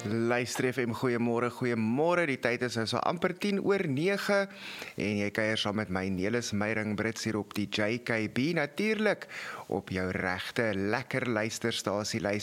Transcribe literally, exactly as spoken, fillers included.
Luister F M, goeiemôre, goeiemôre. Die tyd is so amper tien oor nege en jy kuier saam met my Nelis Meyring Brits hier op die J K B, natuurlik op jou regte lekker luisterstasie.